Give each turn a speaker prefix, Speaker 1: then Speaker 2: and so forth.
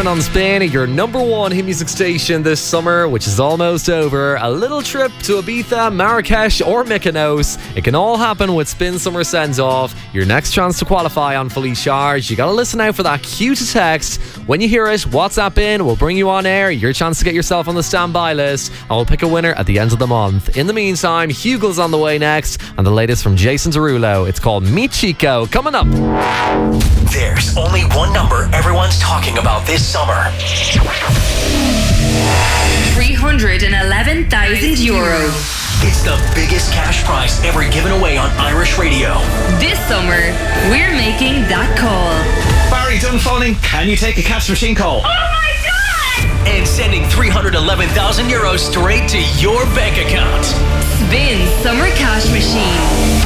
Speaker 1: on Spin, your number one hit music station this summer, which is almost over. A little trip to Ibiza, Marrakesh or Mykonos. It can all happen with Spin Summer Sends Off. Your next chance to qualify on Fully Charged. You gotta listen out for that cue to text. When you hear it, WhatsApp in. We'll bring you on air. Your chance to get yourself on the standby list. And we'll pick a winner at the end of the month. In the meantime, Hugel's on the way next. And the latest from Jason Derulo. It's called Mi Chico. Coming up.
Speaker 2: There's only one number everyone's talking about this summer.
Speaker 3: 311,000 euro.
Speaker 2: It's the biggest cash prize ever given away on Irish radio.
Speaker 3: This summer, we're making that call.
Speaker 4: Barry Dunphoning, can you take a cash machine call?
Speaker 3: Oh my God!
Speaker 2: And sending 311,000 euros straight to your bank account.
Speaker 3: Spin Summer Cash Machine.